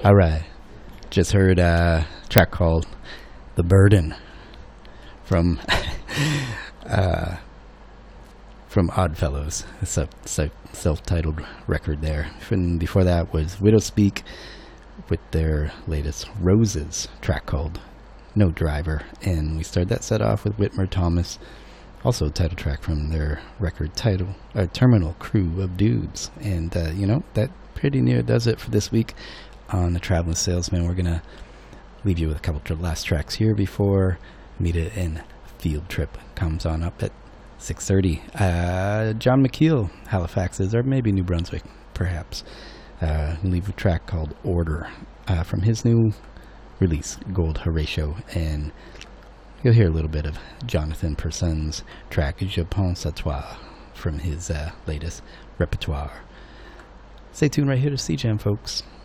All right. Just heard a track called The Burden from Oddfellows. It's a self-titled record there. And before that was Widow Speak with their latest Roses track called No Driver. And we started that set off with Whitmer Thomas, also a title track from their record title, Terminal Crew of Dudes. And, that pretty near does it for this week on The Traveling Salesman. We're going to leave you with a couple of last tracks here before Meet It and Field Trip comes on up at 6:30. John McKeel, Halifax's, or maybe New Brunswick, perhaps. Leave a track called Order from his new release, Gold Horatio. And you'll hear a little bit of Jonathan Person's track, Je pense à toi, from his latest repertoire. Stay tuned right here to CJAM, folks.